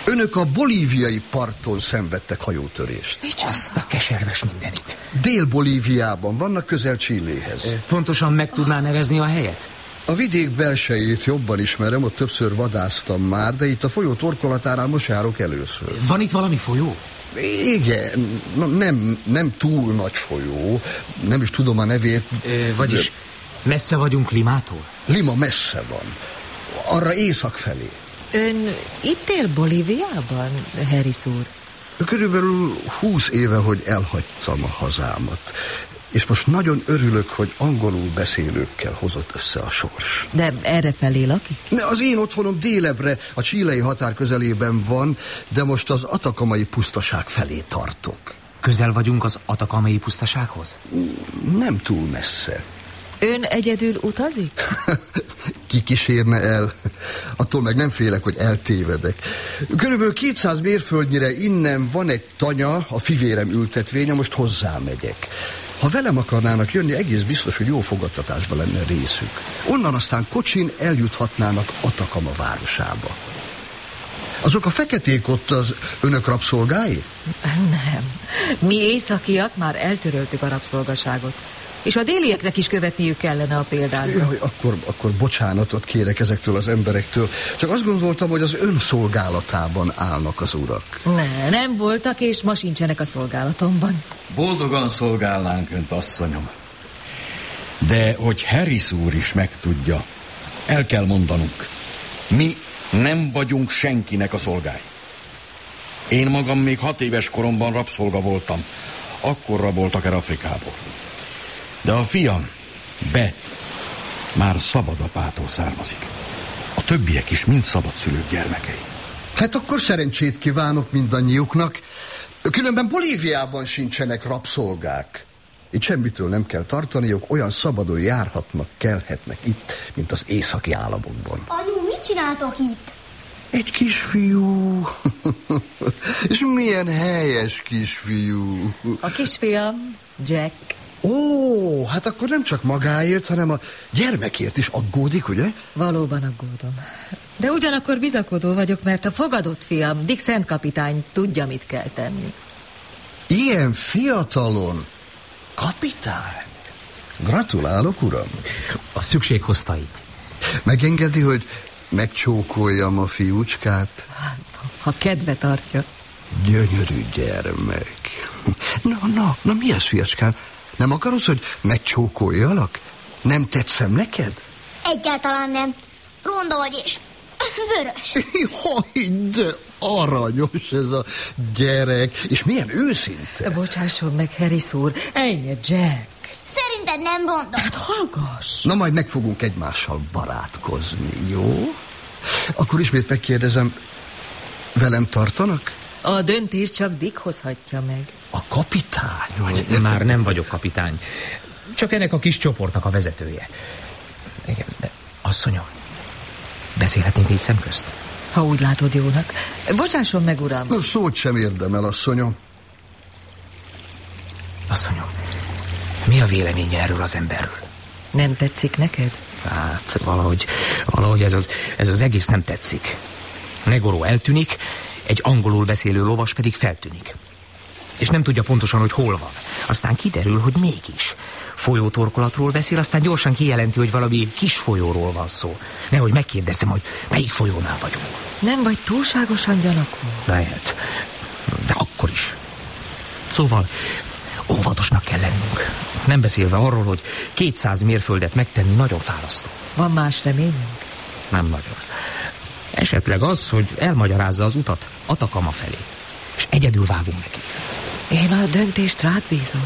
Önök a bolíviai parton szenvedtek hajótörést. Azt a keserves mindenit. Dél-Bolíviában vannak, közel Chiléhez. Pontosan meg tudná nevezni a helyet? A vidék belsejét jobban ismerem, ott többször vadásztam már, de itt a folyó torkolatánál most járok először. Van itt valami folyó? Igen, nem túl nagy folyó, nem is tudom a nevét. Vagyis messze vagyunk Limától? Lima messze van, arra észak felé. Ön itt él Bolíviában, Harris úr? Körülbelül 20 éve, hogy elhagytam a hazámat. És most nagyon örülök, hogy angolul beszélőkkel hozott össze a sors. De errefelé lakik? Az én otthonom délebbre, a chilei határ közelében van, de most az atakamai pusztaság felé tartok. Közel vagyunk az atakamai pusztasághoz? Nem túl messze. Ön egyedül utazik? Ki kísérne el? Attól meg nem félek, hogy eltévedek. Körülbelül 200 mérföldnyire innen van egy tanya, a fivérem ültetvénye, most hozzámegyek. Ha velem akarnának jönni, egész biztos, hogy jó fogadtatásban lenne részük. Onnan aztán kocsin eljuthatnának Atakama városába. Azok a feketék ott az önök rabszolgái? Nem. Mi északiak már eltöröltük a rabszolgaságot. És a délieknek is követniük kellene a példát. Akkor bocsánatot kérek ezektől az emberektől. Csak azt gondoltam, hogy az ön szolgálatában állnak az urak. Nem voltak, és ma sincsenek a szolgálatomban. Boldogan szolgálnánk önt, asszonyom. De hogy Harris úr is megtudja, el kell mondanunk. Mi nem vagyunk senkinek a szolgái. Én magam még 6 éves koromban rabszolga voltam. Akkor raboltak el Afrikából. De a fiam, Beth, már szabad apától származik. A többiek is mind szabadszülők gyermekei. Hát akkor szerencsét kívánok mindannyiuknak. Különben Bolíviában sincsenek rabszolgák. Itt semmitől nem kell tartaniuk, olyan szabadon járhatnak, kelhetnek itt, mint az északi államokban. Anyu, mit csináltok itt? Egy kisfiú. És milyen helyes kisfiú. A kisfiam, Jack. Ó, hát akkor nem csak magáért, hanem a gyermekért is aggódik, ugye? Valóban aggódom. De ugyanakkor bizakodó vagyok, mert a fogadott fiam, Dick Szent kapitány tudja, mit kell tenni. Ilyen fiatalon? Kapitány? Gratulálok, uram. A szükség hozta így. Megengedi, hogy megcsókoljam a fiúcskát? Ha kedve tartja. Gyönyörű gyermek. Na, mi ez, fiacskám? Nem akarod, hogy megcsókoljalak? Nem tetszem neked? Egyáltalán nem. Ronda vagy és vörös. Jaj, de aranyos ez a gyerek. És milyen őszinte. Bocsásson meg, Harris úr. Ennyi, Jack. Szerinted nem ronda? Hát hallgass. Na, majd meg fogunk egymással barátkozni, jó? Akkor ismét megkérdezem, velem tartanak? A döntést csak Dick hozhatja meg. A kapitány? Vagy már nem vagyok kapitány. Csak ennek a kis csoportnak a vezetője. Igen, de asszonyom, beszélhetnénk így szemközt? Ha úgy látod jónak. Bocsásson meg, uram. Szót sem érdemel, asszonyom. Asszonyom, mi a véleménye erről az emberről? Nem tetszik neked? Hát valahogy ez az egész nem tetszik. Negoro eltűnik, egy angolul beszélő lovas pedig feltűnik. És nem tudja pontosan, hogy hol van. Aztán kiderül, hogy mégis. Folyótorkolatról beszél, aztán gyorsan kijelenti, hogy valami kis folyóról van szó. Nehogy megkérdezzem, hogy melyik folyónál vagyunk. Nem vagy túlságosan gyanakvó? Lehet, de akkor is. Szóval óvatosnak kell lennünk. Nem beszélve arról, hogy 200 mérföldet megtenni nagyon fárasztó. Van más reményünk? Nem nagyon. Esetleg az, hogy elmagyarázza az utat Atakama felé. És egyedül vágunk neki. Én a döntést rád bízom.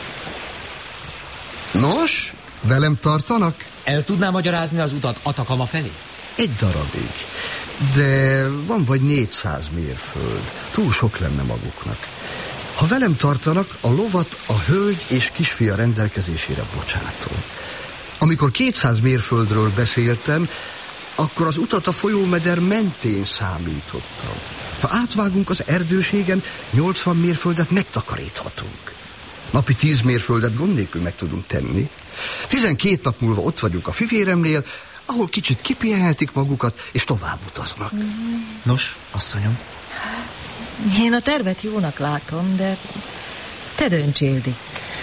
Nos, velem tartanak? El tudná magyarázni az utat Atakama felé? Egy darabig. De van vagy 400 mérföld. Túl sok lenne maguknak. Ha velem tartanak, a lovat a hölgy és kisfia rendelkezésére bocsátom. Amikor 200 mérföldről beszéltem, akkor az utat a folyómeder mentén számítottam. Ha átvágunk az erdőségen, 80 mérföldet megtakaríthatunk. Napi 10 mérföldet gond nélkül meg tudunk tenni. 12 nap múlva ott vagyunk a fivéremnél, ahol kicsit kipihenhetik magukat, és tovább utaznak. Nos, asszonyom? Én a tervet jónak látom, de te döntsél, Dick.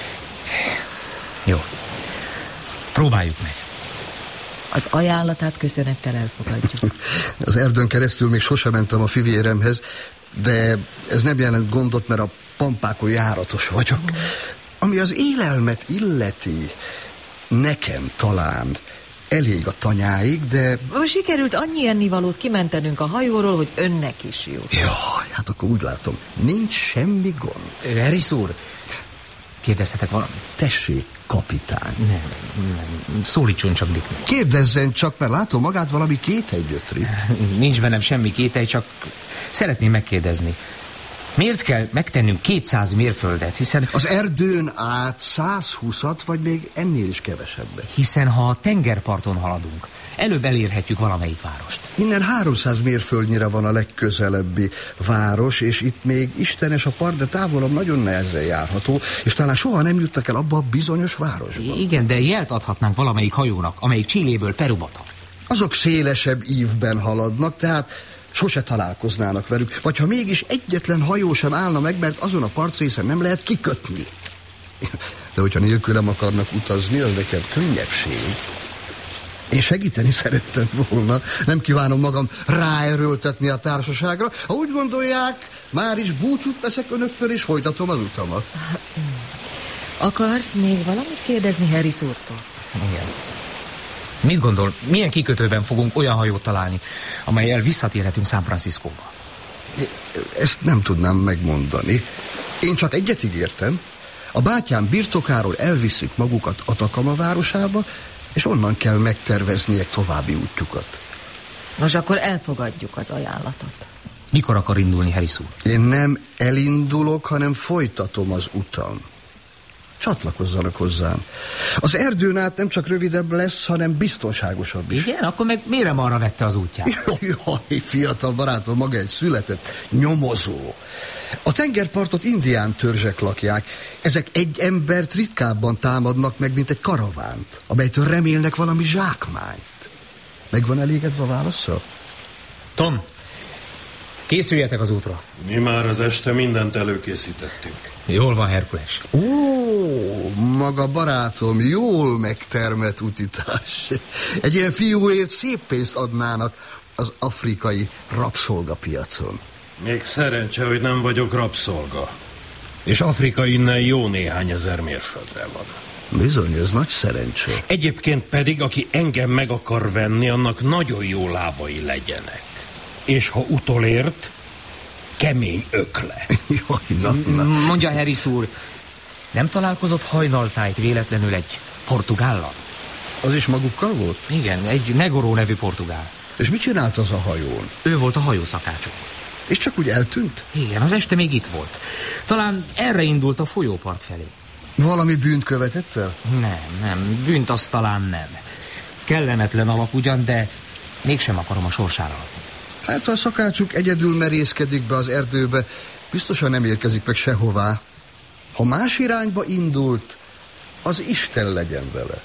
Jó. Próbáljuk meg. Az ajánlatát köszönettel elfogadjuk. Az erdőn keresztül még sosem mentem a fivéremhez, de ez nem jelent gondot, mert a Pampákon járatos vagyok. Ami az élelmet illeti, nekem talán elég a tanyáig, de... Sikerült annyi ennivalót kimentenünk a hajóról, hogy önnek is jó. Jaj, hát akkor úgy látom, nincs semmi gond. Harris úr, kérdezhetek valamit? Tessék, kapitány. Nem, szólítson csak Dicknek. Kérdezzen csak, mert látom magát valami kételygyötrít. Nincs bennem semmi kételj, csak szeretném megkérdezni. Miért kell megtennünk 200 mérföldet, hiszen... Az erdőn át 120-at, vagy még ennél is kevesebbet. Hiszen ha a tengerparton haladunk, előbb elérhetjük valamelyik várost. Innen 300 mérföldnyire van a legközelebbi város, és itt még istenes a part, de távolabb nagyon nehezen járható, és talán soha nem juttak el abba a bizonyos városba. Igen, de jelt adhatnánk valamelyik hajónak, amelyik Chiléből Peruba tart. Azok szélesebb ívben haladnak, tehát sose találkoznának velük. Vagy ha mégis egyetlen hajó sem állna meg, mert azon a partrészen nem lehet kikötni. De hogyha nélkülem akarnak utazni, az nekem könnyebbség. Én segíteni szerettem volna, nem kívánom magam ráerőltetni a társaságra. Ha úgy gondolják, már is búcsút veszek önöktől, és folytatom az utamat. Akarsz még valamit kérdezni Harris úrtól? Igen. Mit gondol, milyen kikötőben fogunk olyan hajót találni, amellyel visszatérhetünk San Franciscóba? Ezt nem tudnám megmondani. Én csak egyet ígértem. A bátyám birtokáról elviszük magukat Atacama városába, és onnan kell megtervezniek további útjukat. Nos, akkor elfogadjuk az ajánlatot. Mikor akar indulni, Harris úr? Én nem elindulok, hanem folytatom az utam. Csatlakozzanak hozzám. Az erdőn át nem csak rövidebb lesz, hanem biztonságosabb is. Igen? Akkor meg miért arra vette az útját? Jaj, fiatal barátom, maga egy született nyomozó. A tengerpartot indián törzsek lakják. Ezek egy embert ritkábban támadnak meg, mint egy karavánt, amelytől remélnek valami zsákmányt. Megvan elégedve a válaszsal? Tom, készüljetek az útra. Mi már az este mindent előkészítettünk. Jól van, Herkules. Ó, maga barátom, jól megtermett utitás. Egy ilyen fiúért szép pénzt adnának az afrikai rabszolgapiacon. Még szerencse, hogy nem vagyok rabszolga. És Afrika innen jó néhány ezer mérföldre van. Bizony, ez nagy szerencsé. Egyébként pedig, aki engem meg akar venni, annak nagyon jó lábai legyenek. És ha utolért, kemény ökle. Jaj, na. Mondja, Harris úr, nem találkozott hajnaltájt véletlenül egy portugállal? Az is magukkal volt? Igen, egy Negoró nevű portugál. És mit csinált az a hajón? Ő volt a hajószakácsok. És csak úgy eltűnt? Igen, az este még itt volt. Talán erre indult a folyópart felé. Valami bűnt követett el? Nem, bűnt azt talán nem. Kellemetlen alak ugyan, de mégsem akarom a sorsára adni. Hát ha a szakácsuk egyedül merészkedik be az erdőbe, biztosan nem érkezik meg sehová. Ha más irányba indult, az Isten legyen vele.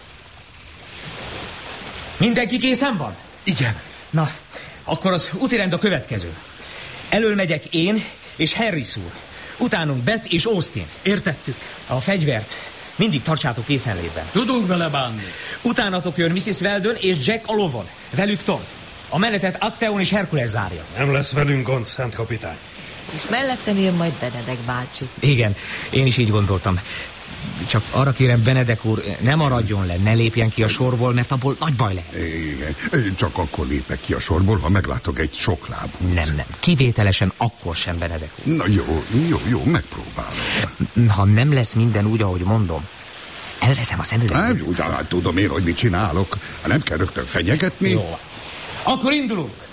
Mindenki készen van? Igen. Na, akkor az útirend a következő. Elől megyek én és Harris úr. Utánunk Beth és Austin. Értettük. A fegyvert mindig tartsátok készenlétben. Tudunk vele bánni. Utánatok jön Mrs. Weldon és Jack a lovon. Velük Tom. A menetet Acteon és Herkules zárja. Nem lesz velünk gond, Szent kapitány. És mellettem jön majd Benedek bácsi. Igen, én is így gondoltam. Csak arra kérem, Benedek úr, ne maradjon le, ne lépjen ki a sorból, mert abból nagy baj lehet. Igen, csak akkor lépek ki a sorból, ha meglátok egy soklábút. Nem, kivételesen akkor sem, Benedek úr. Na jó, megpróbálom. Ha nem lesz minden úgy, ahogy mondom, elveszem a szemüveget. Hát tudom én, hogy mit csinálok. Nem kell rögtön fenyegetni. Jó. Akkor indulunk!